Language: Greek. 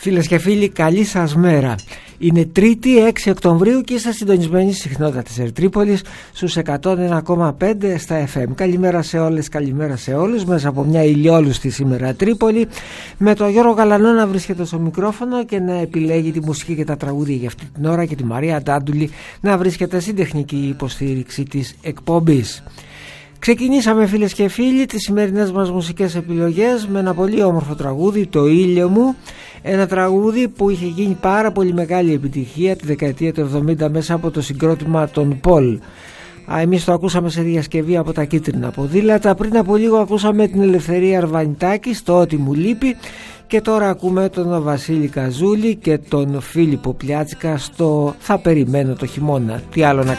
Φίλες και φίλοι, καλή σας μέρα. Είναι Τρίτη 6 Οκτωβρίου και είστε συντονισμένοι στη συχνότητα της Ερτρίπολης στους 101,5 στα FM. Καλημέρα σε όλες, καλημέρα σε όλους. Μέσα από μια ηλιόλουστη σήμερα Τρίπολη, με τον Γιώργο Γαλανό να βρίσκεται στο μικρόφωνο και να επιλέγει τη μουσική και τα τραγούδια για αυτή την ώρα, και τη Μαρία Ντάντουλη να βρίσκεται στην τεχνική υποστήριξη της εκπομπής. Ξεκινήσαμε, φίλες και φίλοι, τις σημερινές μας μουσικές επιλογές με ένα πολύ όμορφο τραγούδι, το Ήλιο μου. Ένα τραγούδι που είχε γίνει πάρα πολύ μεγάλη επιτυχία τη δεκαετία του 70 μέσα από το συγκρότημα των Πολ. Εμείς το ακούσαμε σε διασκευή από τα Κίτρινα Ποδήλατα. Πριν από λίγο ακούσαμε την Ελευθερία Αρβανιτάκη στο Ό,τι μου λείπει. Και τώρα ακούμε τον Βασίλη Καζούλη και τον Φίλιππο Πλιάτσικα στο Θα περιμένω το χειμώνα. Τι άλλο να